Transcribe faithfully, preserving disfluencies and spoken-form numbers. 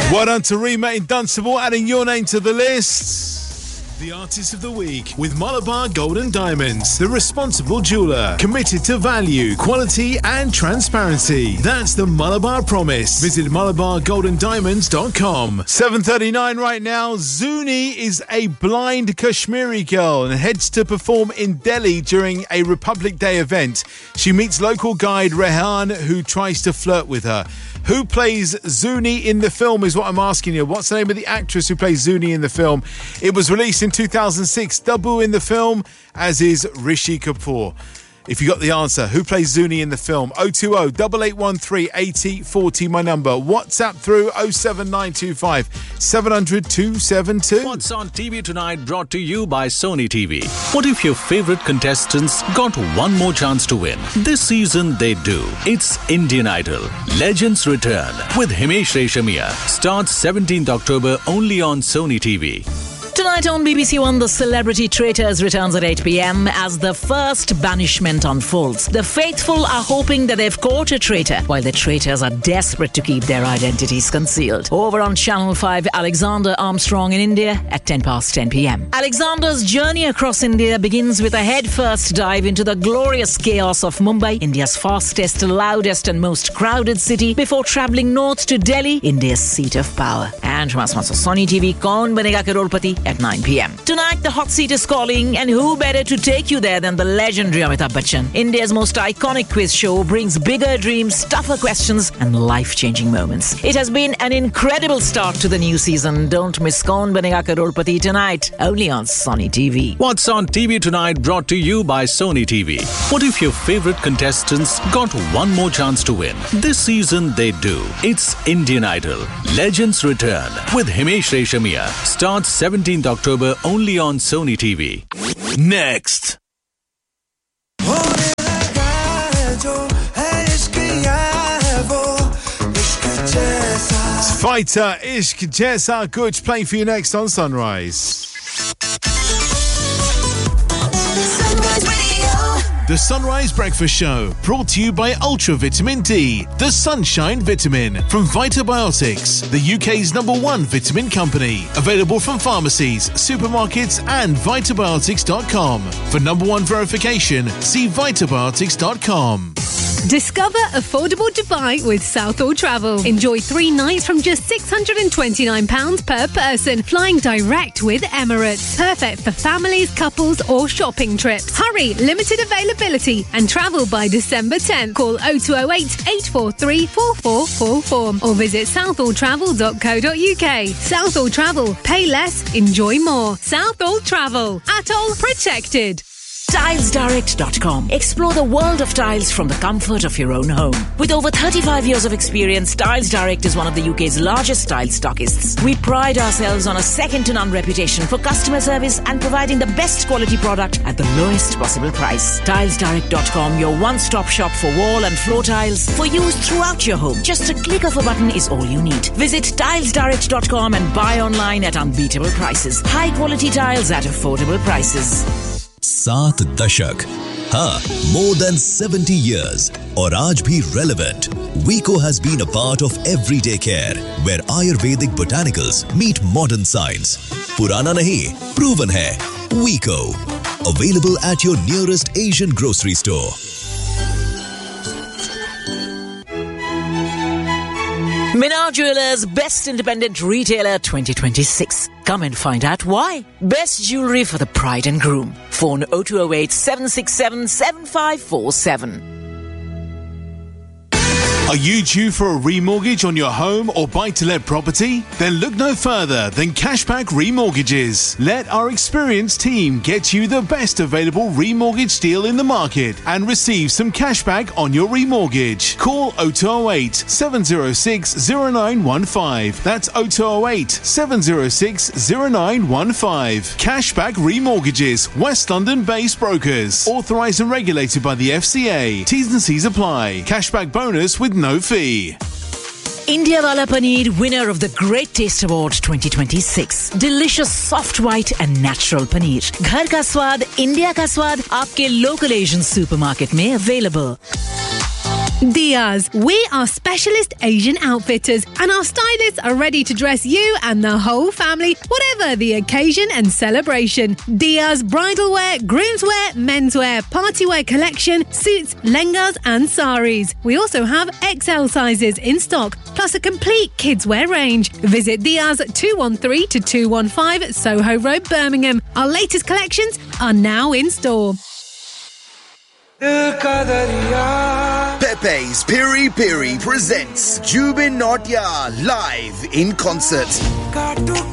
Well done to Rima in Dunstable, adding your name to the list. The Artist of the Week with Malabar Gold and Diamonds, the responsible jeweller, committed to value, quality and transparency. That's the Malabar Promise. Visit malabar gold and diamonds dot com. seven thirty-nine right now. Zuni is a blind Kashmiri girl and heads to perform in Delhi during a Republic Day event. She meets local guide Rehan, who tries to flirt with her. Who plays Zuni in the film is what I'm asking you. What's the name of the actress who plays Zuni in the film? It was released in two thousand six. Dabu in the film, as is Rishi Kapoor. If you got the answer, who plays Zuni in the film? oh two oh, eight eight one three, eight oh four oh, my number. WhatsApp through oh seven nine two five, seven hundred, two seven two. What's on T V tonight, brought to you by Sony T V. What if your favorite contestants got one more chance to win? This season they do. It's Indian Idol. Legends Return with Himesh Reshamia. Starts seventeenth October only on Sony T V. Tonight on B B C One, the Celebrity Traitors returns at eight p.m. as the first banishment unfolds. The faithful are hoping that they've caught a traitor, while the traitors are desperate to keep their identities concealed. Over on Channel five, Alexander Armstrong in India at ten past ten p.m. Alexander's journey across India begins with a head-first dive into the glorious chaos of Mumbai, India's fastest, loudest and most crowded city, before travelling north to Delhi, India's seat of power. And from us, Sony T V, Kaun Banega Crorepati at nine p.m. Tonight, the hot seat is calling, and who better to take you there than the legendary Amitabh Bachchan? India's most iconic quiz show brings bigger dreams, tougher questions, and life-changing moments. It has been an incredible start to the new season. Don't miss Kaun Banega Crorepati tonight, only on Sony T V. What's on T V tonight, brought to you by Sony T V. What if your favorite contestants got one more chance to win? This season they do. It's Indian Idol. Legends Return with Himesh Reshamia. Starts seventeenth October only on Sony T V. Next. Fighter Ishq Jaisa Kuch playing for you next on Sunrise. The Sunrise Breakfast Show, brought to you by Ultra Vitamin D, the Sunshine Vitamin from Vitabiotics, the U K's number one vitamin company. Available from pharmacies, supermarkets and vitabiotics dot com. For number one verification, see vitabiotics dot com. Discover affordable Dubai with Southall Travel. Enjoy three nights from just six hundred twenty-nine pounds per person, flying direct with Emirates. Perfect for families, couples or shopping trips. Hurry, limited availability, and travel by December tenth. Call oh two oh eight, eight four three, four four four four or visit southall travel dot co dot uk. Southall Travel. Pay less, enjoy more. Southall Travel. Atoll protected. Tiles Direct dot com. Explore the world of tiles from the comfort of your own home. With over thirty-five years of experience, Tiles Direct is one of the U K's largest tile stockists. We pride ourselves on a second-to-none reputation for customer service and providing the best quality product at the lowest possible price. Tiles Direct dot com, your one-stop shop for wall and floor tiles for use throughout your home. Just a click of a button is all you need. Visit Tiles Direct dot com and buy online at unbeatable prices. High-quality tiles at affordable prices. सात दशक, हाँ, more than seventy years, और आज भी relevant. Weco has been a part of everyday care, where Ayurvedic botanicals meet modern science. पुराना नहीं, proven है. Weco, available at your nearest Asian grocery store. Minar Jewelers Best Independent Retailer twenty twenty-six. Come and find out why. Best jewellery for the bride and groom. Phone oh two oh eight, seven six seven, seven five four seven. Are you due for a remortgage on your home or buy-to-let property? Then look no further than Cashback Remortgages. Let our experienced team get you the best available remortgage deal in the market and receive some cashback on your remortgage. Call oh two oh eight, seven oh six, oh nine one five. That's oh two oh eight, seven oh six, oh nine one five. Cashback Remortgages, West London-based brokers. Authorised and regulated by the F C A. T's and C's apply. Cashback bonus with no fee. India Wala Paneer, winner of the Great Taste Award twenty twenty-six. Delicious, soft, white and natural paneer. Ghar ka swad, India ka swad, aapke local Asian supermarket mein available. Diaz. We are specialist Asian outfitters and our stylists are ready to dress you and the whole family, whatever the occasion and celebration. Diaz bridal wear, groomswear, menswear, party wear collection, suits, lehengas and saris. We also have X L sizes in stock, plus a complete kids wear range. Visit Diaz two one three to two one five Soho Road, Birmingham. Our latest collections are now in store. Pepe's Piri Piri presents Jubin Nautya live in concert.